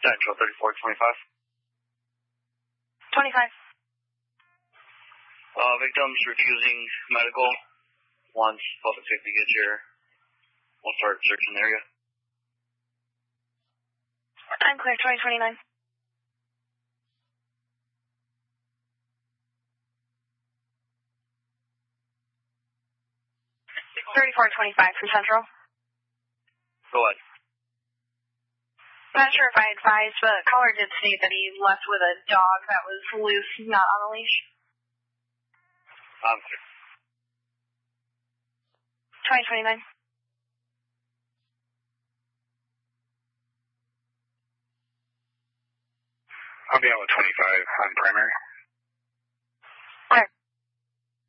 Central 3425. 25. Victims refusing medical. Once public safety gets here, we'll start searching the area. I'm clear, 2029. 3425 for Central. Go ahead. I'm not sure if I advised, but caller did state that he left with a dog that was loose, not on a leash. I'm clear. 2029. I'll be out with 25 on primary.